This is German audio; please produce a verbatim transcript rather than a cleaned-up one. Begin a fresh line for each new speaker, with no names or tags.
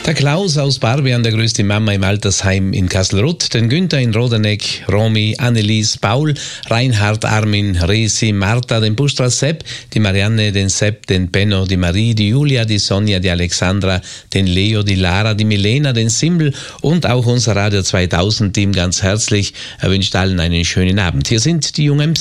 Der Klaus aus Barbian, der grüßt die Mama im Altersheim in Kasselruth, den Günther in Rodeneck, Romy, Annelies, Paul, Reinhard, Armin, Resi, Martha, den Bustrass Sepp, die Marianne, den Sepp, den Benno, die Marie, die Julia, die Sonja, die Alexandra, den Leo, die Lara, die Milena, den Simbel und auch unser Radio zweitausend Team ganz herzlich. Er wünscht allen einen schönen Abend. Hier sind die Jungen